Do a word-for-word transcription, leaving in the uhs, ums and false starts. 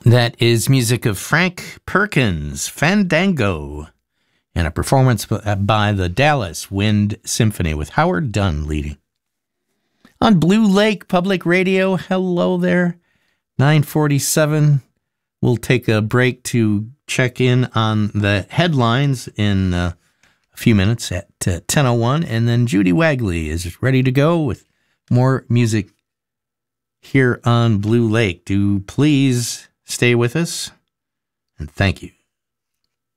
That is music of Frank Perkins, Fandango, and a performance by the Dallas Wind Symphony with Howard Dunn leading. On Blue Lake Public Radio, hello there, nine forty-seven. We'll take a break to check in on the headlines in uh, a few minutes at uh, ten oh one, and then Judy Wagley is ready to go with more music here on Blue Lake. Do please stay with us, and thank you.